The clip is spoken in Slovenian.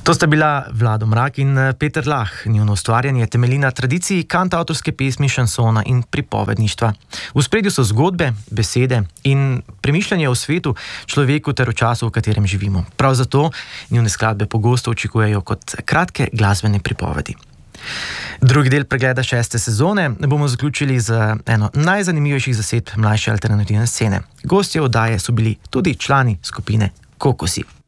To sta bila Vlado Mrak in Peter Lah. Njuno ustvarjanje temelji na tradiciji kantavtorske pesmi, šansona in pripovedništva. V ospredju so zgodbe, besede in premišljanje o svetu, človeku ter o času, v katerem živimo. Prav zato njune skladbe pogosto očekujejo kot kratke glasbene pripovedi. Drugi del pregleda 6. sezone bomo zaključili z eno najzanimivejših zasedb mlajše alternativne scene. Gostje oddaje so bili tudi člani skupine Kokosi.